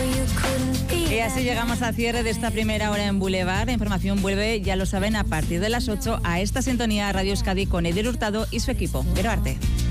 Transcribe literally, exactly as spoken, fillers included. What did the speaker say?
Y así llegamos al cierre de esta primera hora en Boulevard. La información vuelve, ya lo saben, a partir de las ocho a esta sintonía Radio Euskadi con Eider Hurtado y su equipo. Pero arte.